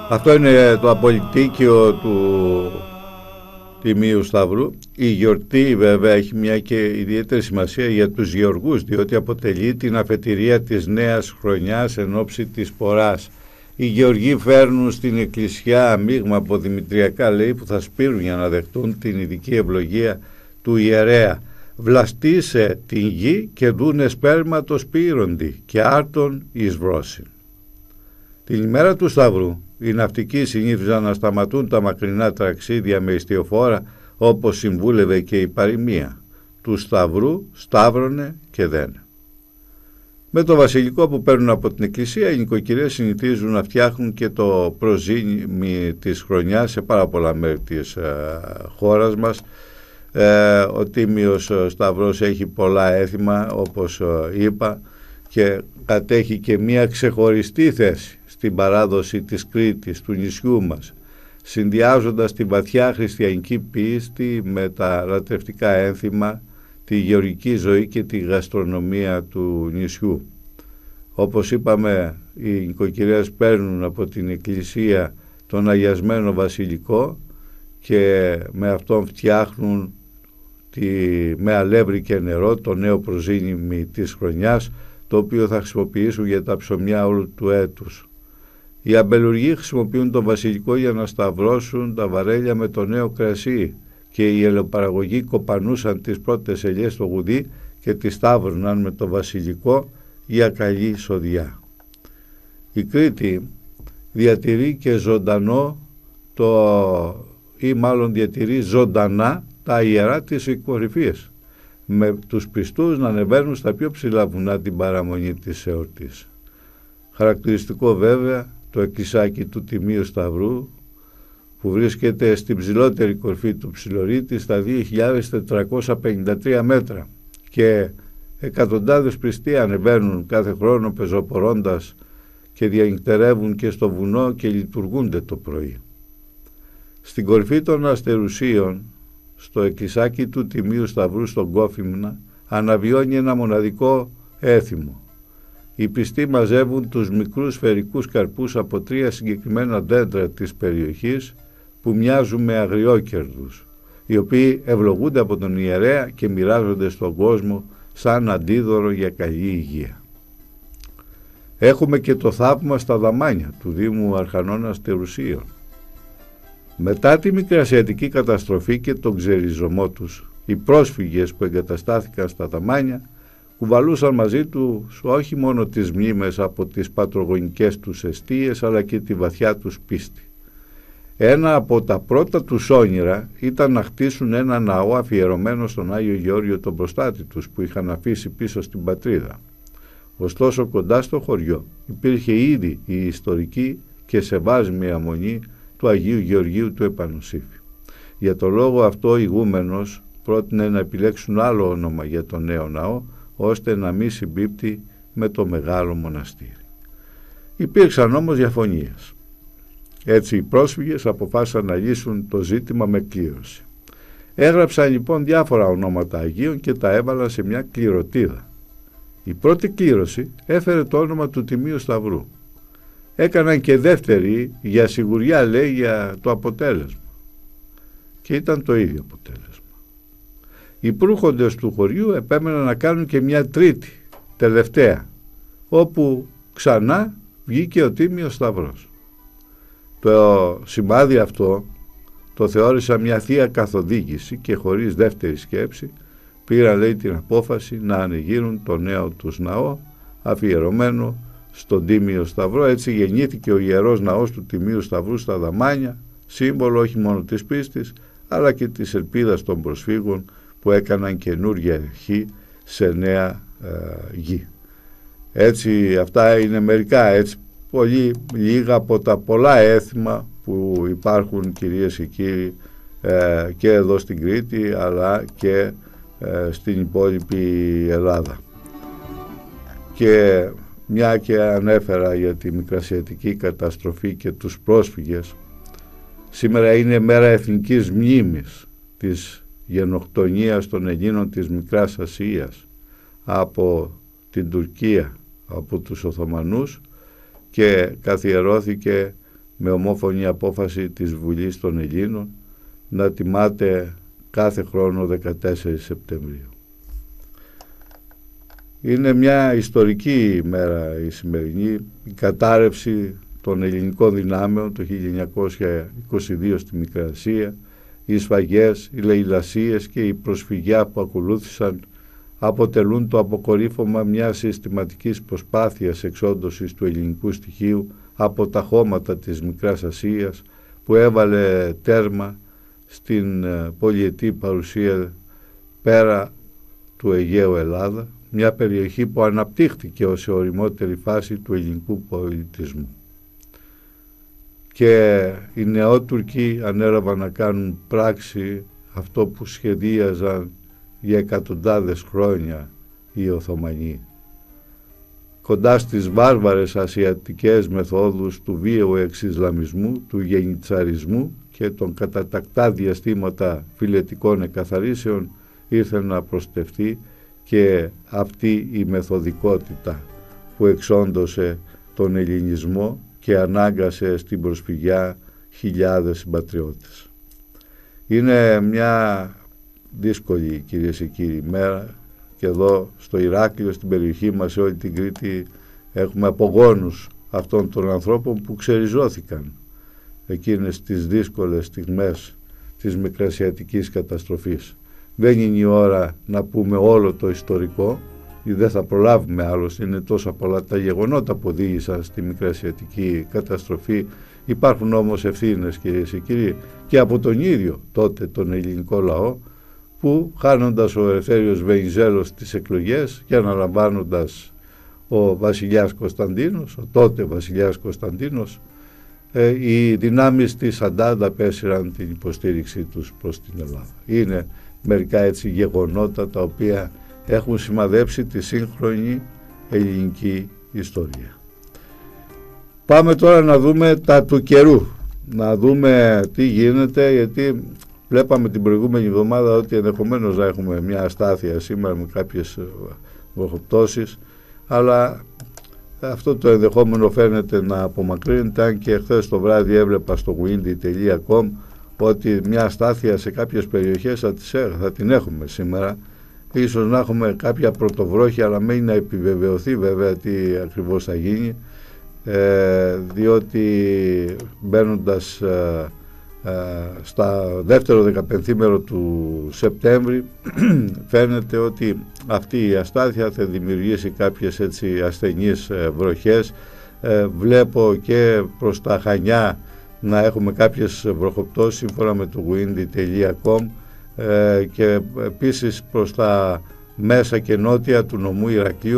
Αυτό είναι το απολυτίκιο του Τιμίου Σταυρού. Η γιορτή βέβαια έχει μια και ιδιαίτερη σημασία για τους γεωργούς, διότι αποτελεί την αφετηρία της νέας χρονιάς εν ώψη της ποράς. Οι γεωργοί φέρνουν στην εκκλησιά μείγμα από δημητριακά λέει που θα σπείρουν για να δεχτούν την ειδική ευλογία του ιερέα. Βλαστήσε την γη και δούνε σπέρματος πύροντι και άρτον εις βρόσιν. Την ημέρα του Σταυρού οι ναυτικοί συνήθιζαν να σταματούν τα μακρινά ταξίδια με ιστιοφόρα, όπως συμβούλευε και η παροιμία. Του Σταυρού σταύρωνε και δένε. Με το βασιλικό που παίρνουν από την εκκλησία, οι νοικοκυρές συνηθίζουν να φτιάχνουν και το προζύμι της χρονιάς σε πάρα πολλά μέρη της χώρας μας. Ο Τίμιος Σταυρός έχει πολλά έθιμα, όπως είπα, και κατέχει και μία ξεχωριστή θέση στην παράδοση της Κρήτης, του νησιού μας, συνδυάζοντας τη βαθιά χριστιανική πίστη με τα λατρευτικά ένθιμα, τη γεωργική ζωή και τη γαστρονομία του νησιού. Όπως είπαμε, οι νοικοκυρές παίρνουν από την εκκλησία τον αγιασμένο βασιλικό και με αυτόν φτιάχνουν με αλεύρι και νερό το νέο προζύμι της χρονιάς, το οποίο θα χρησιμοποιήσουν για τα ψωμιά όλου του έτους. Οι αμπελουργοί χρησιμοποιούν τον βασιλικό για να σταυρώσουν τα βαρέλια με το νέο κρασί και οι ελαιοπαραγωγοί κοπανούσαν τις πρώτες ελιές στο γουδί και τις σταύρωναν με το βασιλικό για καλή σοδιά. Η Κρήτη διατηρεί και ζωντανό ή μάλλον διατηρεί ζωντανά τα ιερά της κορυφής, με τους πιστούς να ανεβαίνουν στα πιο ψηλά βουνά την παραμονή της εορτής. Χαρακτηριστικό βέβαια το εκκλησάκι του Τιμίου Σταυρού, που βρίσκεται στην ψηλότερη κορφή του Ψιλορίτη στα 2.453 μέτρα και εκατοντάδες πιστοί ανεβαίνουν κάθε χρόνο πεζοπορώντας και διανυκτερεύουν και στο βουνό και λειτουργούνται το πρωί. Στην κορφή των αστερουσίων, στο εκκλησάκι του Τιμίου Σταυρού στον Κόφημνα, αναβιώνει ένα μοναδικό έθιμο. Οι πιστοί μαζεύουν τους μικρούς σφαιρικούς καρπούς από 3 συγκεκριμένα δέντρα της περιοχής που μοιάζουν με αγριόκερδους, οι οποίοι ευλογούνται από τον ιερέα και μοιράζονται στον κόσμο σαν αντίδωρο για καλή υγεία. Έχουμε και το θαύμα στα Δαμάνια του Δήμου Αρχανών Αστερουσίων. Μετά τη μικρασιατική καταστροφή και τον ξεριζωμό τους, οι πρόσφυγες που εγκαταστάθηκαν στα Δαμάνια κουβαλούσαν μαζί τους όχι μόνο τις μνήμες από τις πατρογονικές τους εστίες, αλλά και τη βαθιά τους πίστη. Ένα από τα πρώτα τους όνειρα ήταν να χτίσουν ένα ναό αφιερωμένο στον Άγιο Γεώργιο τον προστάτη τους, που είχαν αφήσει πίσω στην πατρίδα. Ωστόσο, κοντά στο χωριό υπήρχε ήδη η ιστορική και σεβάσμια μονή του Αγίου Γεωργίου του Επανοσύφη. Για το λόγο αυτό ο ηγούμενος πρότεινε να επιλέξουν άλλο όνομα για το νέο ναό, ώστε να μην συμπίπτει με το μεγάλο μοναστήρι. Υπήρξαν όμως διαφωνίες. Έτσι οι πρόσφυγες αποφάσισαν να λύσουν το ζήτημα με κλήρωση. Έγραψαν λοιπόν διάφορα ονόματα Αγίων και τα έβαλαν σε μια κληρωτίδα. Η πρώτη κλήρωση έφερε το όνομα του Τιμίου Σταυρού. Έκαναν και δεύτερη για σιγουριά, λέει, για το αποτέλεσμα. Και ήταν το ίδιο αποτέλεσμα. Οι προύχοντες του χωριού επέμεναν να κάνουν και μια τρίτη, τελευταία, όπου ξανά βγήκε ο Τίμιος Σταυρός. Το σημάδι αυτό το θεώρησα μια θεία καθοδήγηση και χωρίς δεύτερη σκέψη πήραν, λέει, την απόφαση να ανοιγείρουν το νέο τους ναό αφιερωμένο στον Τίμιο Σταυρό. Έτσι γεννήθηκε ο Ιερός Ναός του Τιμίου Σταυρού στα Δαμάνια, σύμβολο όχι μόνο της πίστης αλλά και της ελπίδας των προσφύγων που έκαναν καινούργια αρχή σε νέα γη. Έτσι αυτά είναι μερικά, έτσι πολύ λίγα από τα πολλά έθιμα που υπάρχουν, κυρίες και κύριοι, και εδώ στην Κρήτη αλλά και στην υπόλοιπη Ελλάδα. Και μια και ανέφερα για τη μικρασιατική καταστροφή και τους πρόσφυγες, σήμερα είναι μέρα εθνικής μνήμης της γενοκτονίας των Ελλήνων της Μικράς Ασίας από την Τουρκία, από τους Οθωμανούς, και καθιερώθηκε με ομόφωνη απόφαση της Βουλής των Ελλήνων να τιμάται κάθε χρόνο 14 Σεπτεμβρίου. Είναι μια ιστορική ημέρα η σημερινή, η κατάρρευση των ελληνικών δυνάμεων το 1922 στη Μικρασία, οι σφαγές, οι λαιλασίες και η προσφυγιά που ακολούθησαν αποτελούν το αποκορύφωμα μιας συστηματικής προσπάθειας εξόντωσης του ελληνικού στοιχείου από τα χώματα της Μικράς Ασίας που έβαλε τέρμα στην πολυετή παρουσία πέρα του Αιγαίου Ελλάδα, μια περιοχή που αναπτύχθηκε ως η οριμότερη φάση του ελληνικού πολιτισμού. Και οι νεότουρκοι ανέλαβαν να κάνουν πράξη αυτό που σχεδίαζαν για εκατοντάδες χρόνια οι Οθωμανοί. Κοντά στις βάρβαρες ασιατικές μεθόδους του βίαιου εξισλαμισμού, του γενιτσαρισμού και των κατατακτά διαστήματα φιλετικών εκαθαρίσεων ήρθε να προστευτεί και αυτή η μεθοδικότητα που εξόντωσε τον ελληνισμό και ανάγκασε στην προσφυγιά χιλιάδες συμπατριώτες. Είναι μια δύσκολη, κυρίες και κύριοι, μέρα και εδώ στο Ηράκλειο, στην περιοχή μας, σε όλη την Κρήτη, έχουμε απογόνους αυτών των ανθρώπων που ξεριζώθηκαν εκείνες τις δύσκολες στιγμές της μικρασιατικής καταστροφής. Δεν είναι η ώρα να πούμε όλο το ιστορικό, γιατί δεν θα προλάβουμε, άλλωστε είναι τόσα πολλά τα γεγονότα που οδήγησαν στη μικρασιατική καταστροφή. Υπάρχουν όμως ευθύνες, κυρίες και κύριοι, και από τον ίδιο τότε τον ελληνικό λαό, που χάνοντας ο Ελευθέριος Βενιζέλος τις εκλογές και αναλαμβάνοντας ο βασιλιάς Κωνσταντίνος, ο τότε βασιλιάς Κωνσταντίνος, οι δυνάμεις της Αντάντα πέσυραν την υποστήριξή τους προς την Ελλάδα. Είναι μερικά έτσι γεγονότα τα οποία έχουν σημαδέψει τη σύγχρονη ελληνική ιστορία. Πάμε τώρα να δούμε τα του καιρού, να δούμε τι γίνεται, γιατί βλέπαμε την προηγούμενη εβδομάδα ότι ενδεχομένως να έχουμε μια αστάθεια σήμερα με κάποιες βροχοπτώσεις, αλλά αυτό το ενδεχόμενο φαίνεται να απομακρύνεται, αν και χθες το βράδυ έβλεπα στο windy.com ότι μια αστάθεια σε κάποιες περιοχές θα την έχουμε σήμερα. Ίσως να έχουμε κάποια πρωτοβρόχια, αλλά μένει να επιβεβαιωθεί βέβαια τι ακριβώς θα γίνει, διότι μπαίνοντας στα δεύτερο 15ήμερο του Σεπτέμβρη φαίνεται ότι αυτή η αστάθεια θα δημιουργήσει κάποιες έτσι ασθενείς βροχές. Βλέπω και προς τα Χανιά να έχουμε κάποιες βροχοπτώσεις σύμφωνα με το windy.com και επίσης προς τα μέσα και νότια του νομού Ηρακλείου